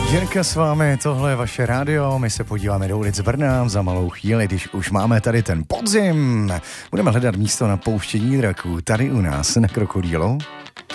Jirka s vámi, tohle je vaše rádio, my se podíváme do ulic Brna za malou chvíli, když už máme tady ten podzim. Budeme hledat místo na pouštění draků tady u nás na Krokodýlu.